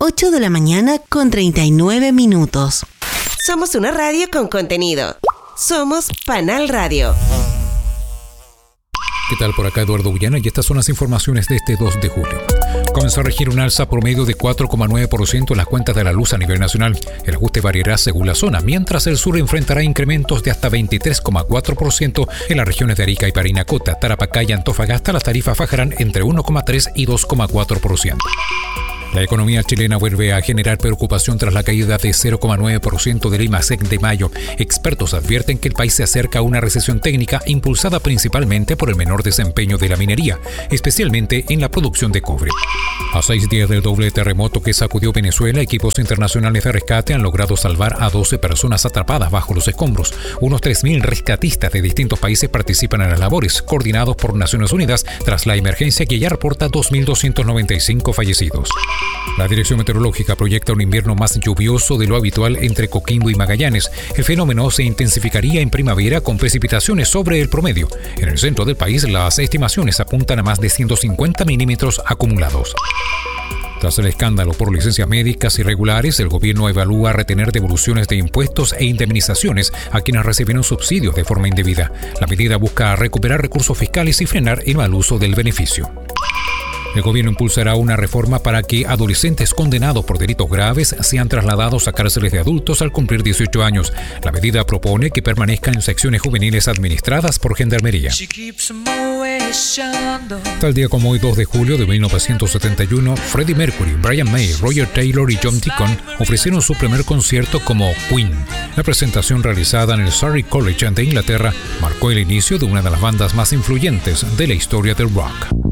8 de la mañana con 39 minutos. Somos una radio con contenido. Somos Panal Radio. ¿Qué tal? Por acá Eduardo Villana y estas son las informaciones de este 2 de julio. Comenzó a regir un alza promedio de 4,9% en las cuentas de la luz a nivel nacional. El ajuste variará según la zona, mientras el sur enfrentará incrementos de hasta 23,4% en las regiones de Arica y Parinacota. Tarapacá y Antofagasta las tarifas bajarán entre 1,3 y 2,4%. La economía chilena vuelve a generar preocupación tras la caída de 0,9% del IMASEC de mayo. Expertos advierten que el país se acerca a una recesión técnica impulsada principalmente por el menor desempeño de la minería, especialmente en la producción de cobre. A 6 días del doble terremoto que sacudió Venezuela, equipos internacionales de rescate han logrado salvar a 12 personas atrapadas bajo los escombros. Unos 3.000 rescatistas de distintos países participan en las labores, coordinados por Naciones Unidas, tras la emergencia que ya reporta 2.295 fallecidos. La Dirección Meteorológica proyecta un invierno más lluvioso de lo habitual entre Coquimbo y Magallanes. El fenómeno se intensificaría en primavera con precipitaciones sobre el promedio. En el centro del país, las estimaciones apuntan a más de 150 milímetros acumulados. Tras el escándalo por licencias médicas irregulares, el gobierno evalúa retener devoluciones de impuestos e indemnizaciones a quienes recibieron subsidios de forma indebida. La medida busca recuperar recursos fiscales y frenar el mal uso del beneficio. El gobierno impulsará una reforma para que adolescentes condenados por delitos graves sean trasladados a cárceles de adultos al cumplir 18 años. La medida propone que permanezcan en secciones juveniles administradas por Gendarmería. Tal día como hoy, 2 de julio de 1971, Freddie Mercury, Brian May, Roger Taylor y John Deacon ofrecieron su primer concierto como Queen. La presentación realizada en el Surrey College de Inglaterra marcó el inicio de una de las bandas más influyentes de la historia del rock.